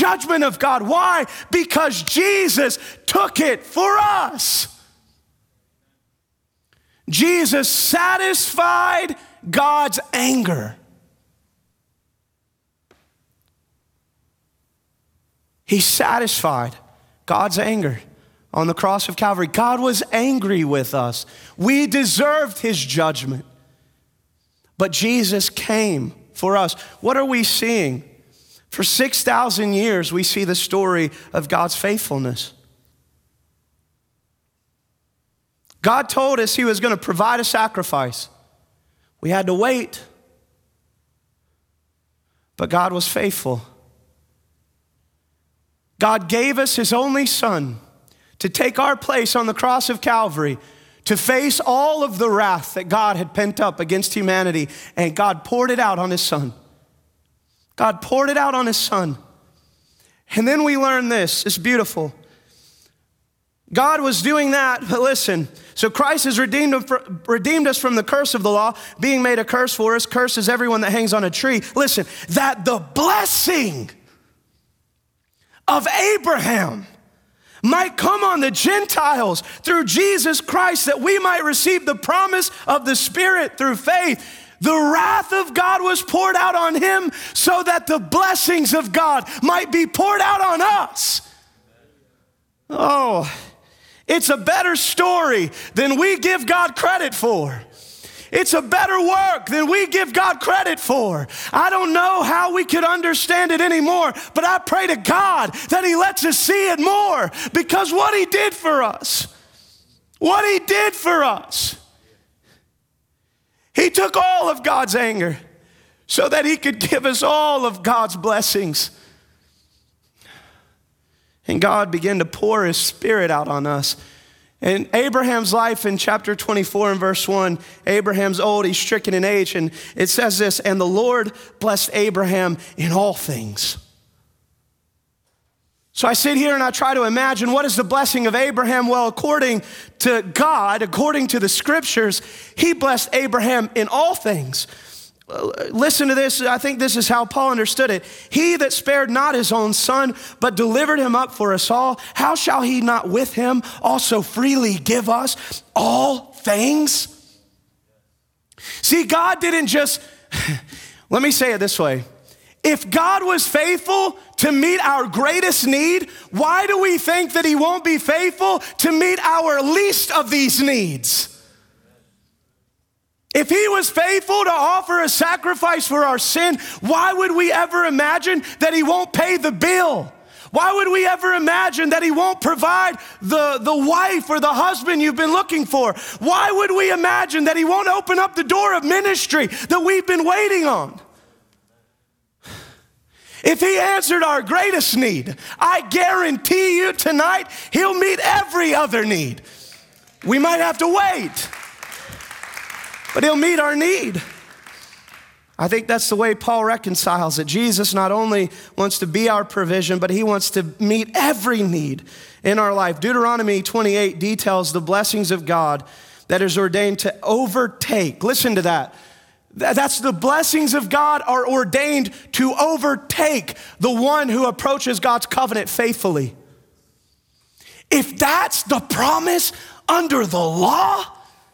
judgment of God. Why? Because Jesus took it for us. Jesus satisfied God's anger. He satisfied God's anger on the cross of Calvary. God was angry with us. We deserved his judgment. But Jesus came for us. What are we seeing? For 6,000 years, we see the story of God's faithfulness. God told us he was going to provide a sacrifice. We had to wait. But God was faithful. God gave us his only son to take our place on the cross of Calvary, to face all of the wrath that God had pent up against humanity, and God poured it out on his son. God poured it out on his son. And then we learn this. It's beautiful. God was doing that, but listen, so Christ has redeemed us from the curse of the law, being made a curse for us. Cursed is everyone that hangs on a tree. Listen, that the blessing of Abraham might come on the Gentiles through Jesus Christ, that we might receive the promise of the Spirit through faith. The wrath of God was poured out on him so that the blessings of God might be poured out on us. Oh, it's a better story than we give God credit for. It's a better work than we give God credit for. I don't know how we could understand it anymore, but I pray to God that he lets us see it more, because what he did for us, he took all of God's anger so that he could give us all of God's blessings. And God began to pour his Spirit out on us. In Abraham's life in chapter 24 and verse 1, Abraham's old, he's stricken in age, and it says this, and the Lord blessed Abraham in all things. So I sit here and I try to imagine, what is the blessing of Abraham? Well, according to God, according to the scriptures, he blessed Abraham in all things. Listen to this. I think this is how Paul understood it. He that spared not his own son, but delivered him up for us all, how shall he not with him also freely give us all things? See, God didn't just, let me say it this way. If God was faithful to meet our greatest need, why do we think that he won't be faithful to meet our least of these needs? If he was faithful to offer a sacrifice for our sin, why would we ever imagine that he won't pay the bill? Why would we ever imagine that he won't provide the wife or the husband you've been looking for? Why would we imagine that he won't open up the door of ministry that we've been waiting on? If he answered our greatest need, I guarantee you tonight, he'll meet every other need. We might have to wait, but he'll meet our need. I think that's the way Paul reconciles it. Jesus not only wants to be our provision, but he wants to meet every need in our life. Deuteronomy 28 details the blessings of God that is ordained to overtake. Listen to that. That's the blessings of God are ordained to overtake the one who approaches God's covenant faithfully. If that's the promise under the law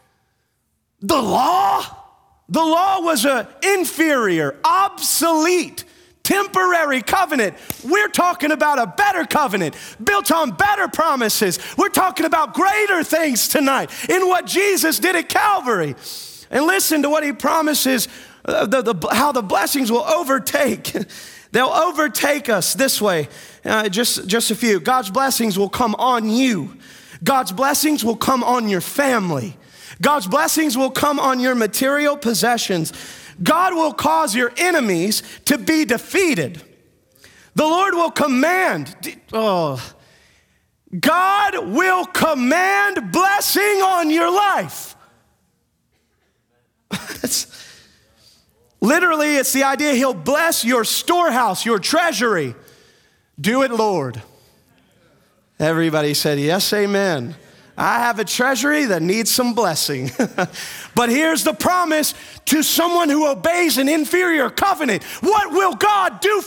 was an inferior, obsolete, temporary covenant. We're talking about a better covenant built on better promises. We're talking about greater things tonight in what Jesus did at Calvary. And listen to what he promises, how the blessings will overtake. They'll overtake us this way. Just a few. God's blessings will come on you. God's blessings will come on your family. God's blessings will come on your material possessions. God will cause your enemies to be defeated. The Lord will command. God will command blessing on your life. Literally, it's the idea he'll bless your storehouse, your treasury. Do it, Lord. Everybody said, yes, amen. I have a treasury that needs some blessing. But here's the promise to someone who obeys an inferior covenant. What will God do